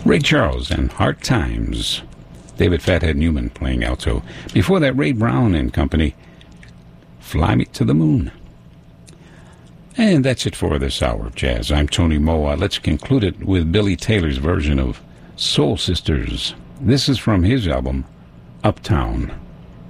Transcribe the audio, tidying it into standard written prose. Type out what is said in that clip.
Ray Charles and Hard Times. David Fathead Newman playing alto. Before that, Ray Brown and company, Fly Me to the Moon. And that's it for this hour of jazz. I'm Tony Moa. Let's conclude it with Billy Taylor's version of Soul Sisters. This is from his album, Uptown.